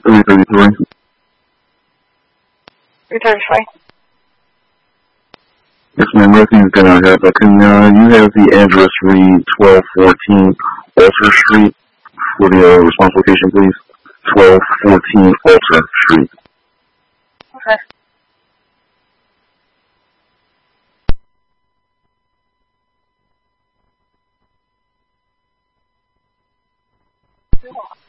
333. 333. Yes, ma'am. Everything's gonna have. Can you have the address read 1214 Alter Street for the response location, please? 1214 Alter Street. Okay. Cool.